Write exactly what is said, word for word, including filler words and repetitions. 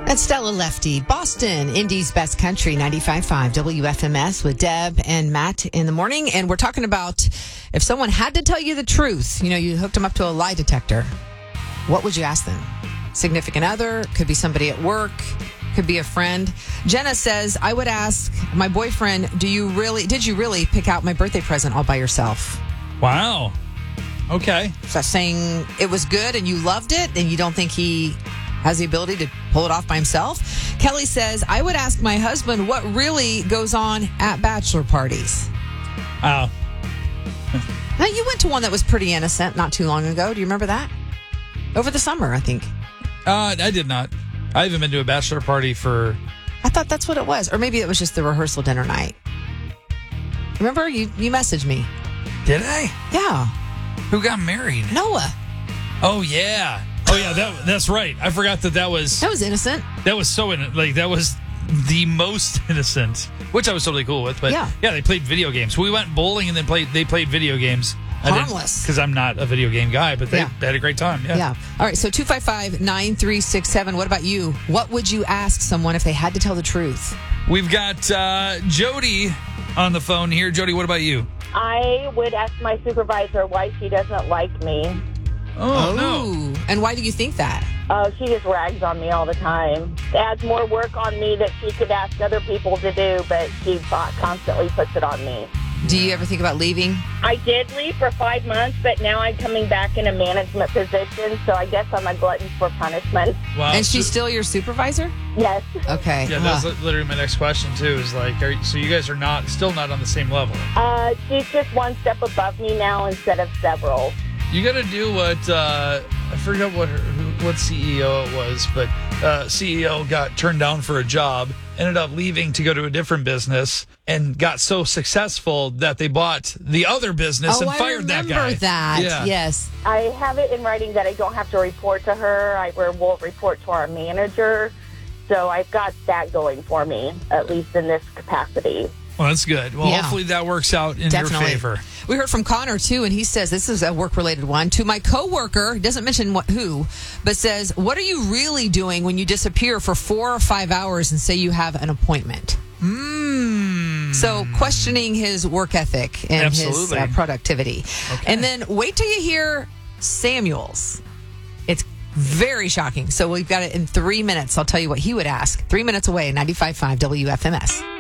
That's Stella Lefty, Boston, Indy's Best Country, ninety-five point five W F M S with Deb and Matt in the morning. And we're talking about if someone had to tell you the truth, you know, you hooked them up to a lie detector, what would you ask them? Significant other, could be somebody at work, could be a friend. Jenna says, I would ask my boyfriend, do you really, did you really pick out my birthday present all by yourself? Wow. Okay. So saying it was good and you loved it and you don't think he has the ability to pull it off by himself. Kelly says, I would ask my husband what really goes on at bachelor parties. Oh. Now, you went to one that was pretty innocent not too long ago. Do you remember that? Over the summer, I think. Uh, I did not. I haven't been to a bachelor party for... I thought that's what it was. Or maybe it was just the rehearsal dinner night. Remember? You, you messaged me. Did I? Yeah. Who got married? Noah. Oh, yeah. Oh, yeah, that, that's right. I forgot that that was... That was innocent. That was so... In, like, that was the most innocent, which I was totally cool with. But, yeah, yeah they played video games. We went bowling and then played. they played video games. Harmless. Because I'm not a video game guy, but they yeah. had a great time. Yeah. Yeah. All right, so two five five, nine three six seven. What about you? What would you ask someone if they had to tell the truth? We've got uh, Jody on the phone here. Jody, what about you? I would ask my supervisor why she doesn't like me. Oh, oh no. And why do you think that? Oh, she just rags on me all the time. Adds more work on me that she could ask other people to do, but she constantly puts it on me. Do you ever think about leaving? I did leave for five months, but now I'm coming back in a management position, so I guess I'm a glutton for punishment. Wow. And she's still your supervisor? Yes. Okay. Yeah, that's literally my next question, too, is like, are, so you guys are not still not on the same level? Uh, she's just one step above me now instead of several. You got to do what, uh, I forgot what her, who, what C E O it was, but uh, C E O got turned down for a job, ended up leaving to go to a different business, and got so successful that they bought the other business oh, and fired that guy. I remember that. Yeah. Yes. I have it in writing that I don't have to report to her. I will report to our manager. So I've got that going for me, at least in this capacity. Well, that's good. Well, yeah. hopefully that works out in Definitely. your favor. We heard from Connor, too, and he says, this is a work-related one. To my coworker, he doesn't mention what, who, but says, what are you really doing when you disappear for four or five hours and say you have an appointment? Mm. So questioning his work ethic and Absolutely. his uh, productivity. Okay. And then wait till you hear Samuel's. It's very shocking. So we've got it in three minutes. I'll tell you what he would ask. Three minutes away, ninety-five point five W F M S.